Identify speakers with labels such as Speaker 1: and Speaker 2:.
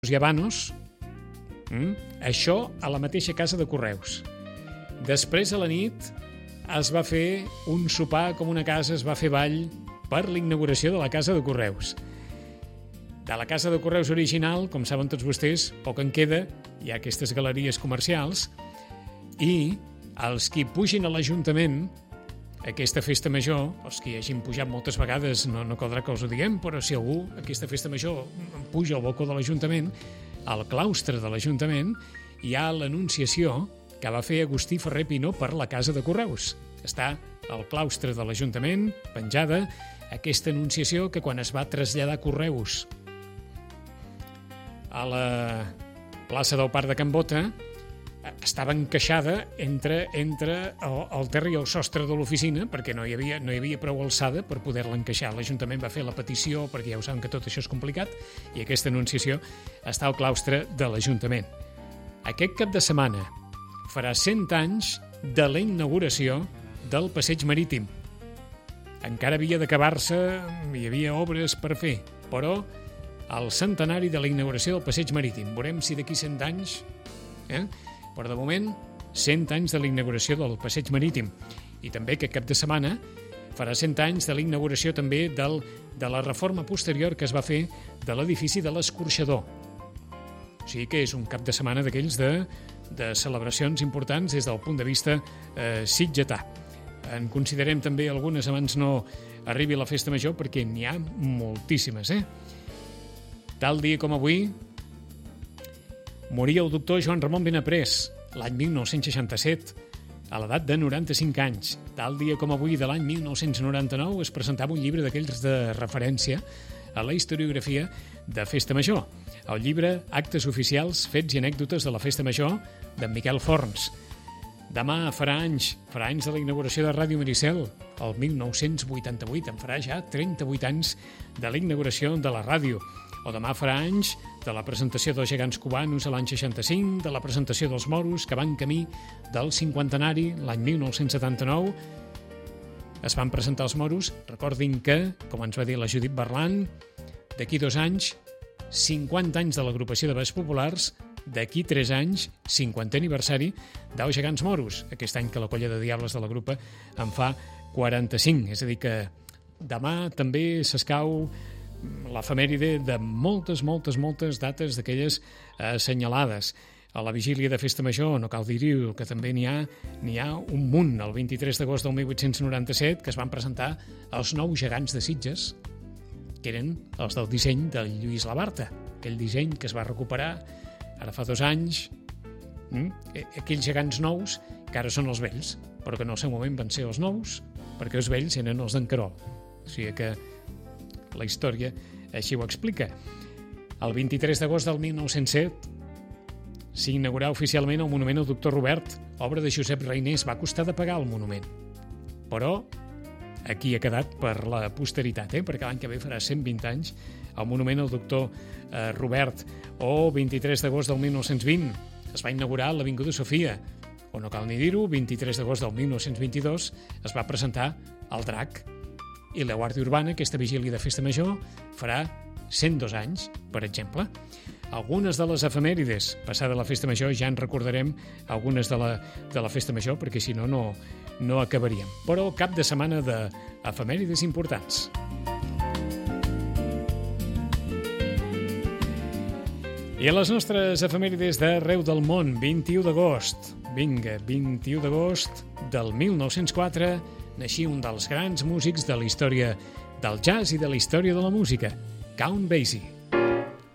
Speaker 1: i Habanos, això a la mateixa casa de Correus. Després, a la nit, es va fer un sopar com una casa, es va fer ball per l'inauguració de la casa de Correus. De la casa de Correus original, com saben tots vostès, poc en queda, hi ha aquestes galeries comercials, i els qui pugin a l'Ajuntament, aquesta festa major, els que hi hagin pujat moltes vegades, no caldrà que els ho diguem, però si algú, aquesta festa major, puja al balcó de l'Ajuntament, al claustre de l'Ajuntament, hi ha l'Anunciació que va fer Agustí Ferrer Pinó per la Casa de Correus. Està al claustre de l'Ajuntament, penjada, aquesta Anunciació que quan es va traslladar Correus a la plaça del Parc de Can Bota, estava encaixada entre el terra i el sostre de l'oficina, perquè no hi havia prou alçada per poder-la encaixar. L'Ajuntament va fer la petició, perquè ja ho saben que tot això és complicat, i aquesta Anunciació està al claustre de l'Ajuntament. Aquest cap de setmana farà 100 anys de la inauguració del Passeig Marítim. Encara havia d'acabar-se, hi havia obres per fer, però el centenari de la inauguració del Passeig Marítim. Veurem si d'aquí 100 anys... Però de moment, 100 anys de la inauguració del Passeig Marítim. I també aquest cap de setmana farà 100 anys de la inauguració també de la reforma posterior que es va fer de l'edifici de l'Escorxador. O sigui que és un cap de setmana d'aquells de celebracions importants des del punt de vista sitgetà. En considerem també algunes abans no arribi la festa major, perquè n'hi ha moltíssimes. Tal dia com avui moria el doctor Joan Ramon Benaprés, l'any 1967, a l'edat de 95 anys. Tal dia com avui de l'any 1999 es presentava un llibre d'aquells de referència a la historiografia de Festa Major. El llibre Actes oficials, fets i anècdotes de la Festa Major, d'en Miquel Forns. Demà farà anys de la inauguració de Ràdio Maricel, el 1988. En farà ja 38 anys de la inauguració de la ràdio. O demà farà anys de la presentació dels gegants cubanos a l'any 65, de la presentació dels moros que van camí del cinquantenari l'any 1979. Es van presentar els moros. Recordin que, com ens va dir la Judit Berlan, d'aquí 2 anys, 50 anys de l'agrupació de Balls Populars, d'aquí 3 anys, 50è aniversari dels gegants moros. Aquest any que la colla de diables de la grupa en fa 45. És a dir que demà també s'escau l'efemèride de moltes dates d'aquelles assenyalades. A la vigília de Festa Major, no cal dir-ho, que també n'hi ha un munt. El 23 d'agost del 1897, que es van presentar els 9 gegants de Sitges, que eren els del disseny del Lluís Labarta, aquell disseny que es va recuperar ara fa 2 anys, aquells gegants nous que ara són els vells, però que en el seu moment van ser els nous, perquè els vells eren els d'en Querol. O sigui que la història així ho explica. El 23 d'agost del 1907 s'inaugurà oficialment el monument al doctor Robert, obra de Josep Reinés. Va costar de pagar el monument, però aquí ha quedat per la posteritat, perquè l'any que ve farà 120 anys el monument al doctor Robert. O 23 d'agost del 1920 es va inaugurar l'Avinguda Sofia, o no cal ni dir-ho, 23 d'agost del 1922 es va presentar el Drac. I la Guàrdia Urbana, aquesta vigília de Festa Major, farà 102 anys, per exemple. Algunes de les efemèrides passada la Festa Major, ja en recordarem algunes de la Festa Major, perquè si no, no acabaríem. Però cap de setmana d'efemèrides importants. I a les nostres efemèrides d'arreu del món, 21 d'agost. Vinga, 21 d'agost del 1904, naixia un dels grans músics de la història del jazz i de la història de la música, Count Basie.